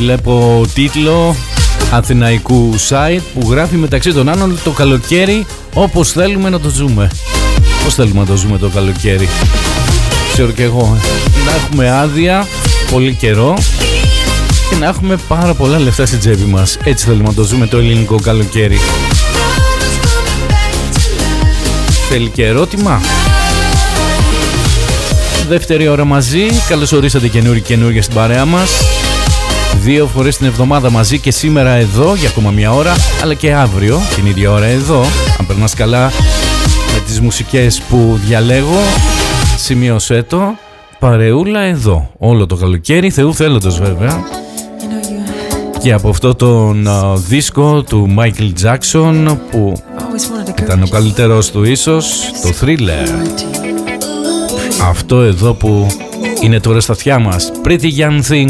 βλέπω τίτλο αθηναϊκού site που γράφει μεταξύ των άλλων το καλοκαίρι όπως θέλουμε να το ζούμε. Πώς θέλουμε να το ζούμε το καλοκαίρι? Ξέρω και εγώ. Να έχουμε άδεια πολύ καιρό και να έχουμε πάρα πολλά λεφτά στην τσέπη μας. Έτσι θέλουμε να το ζούμε το ελληνικό καλοκαίρι. Θέλει και ερώτημα. Δεύτερη ώρα μαζί. Καλώς ορίσατε καινούργια στην παρέα μας. 2 φορές την εβδομάδα μαζί και σήμερα εδώ για ακόμα μια ώρα, αλλά και αύριο την ίδια ώρα εδώ. Αν περνάς καλά με τις μουσικές που διαλέγω, σημείωσέ το. Παρεούλα εδώ όλο το καλοκαίρι, Θεού θέλοντος βέβαια. Και από αυτό τον δίσκο του Michael Jackson που ήταν ο καλύτερος του ίσως, το Thriller. Αυτό εδώ που είναι τώρα στα αυτιά μας, Pretty Young Thing.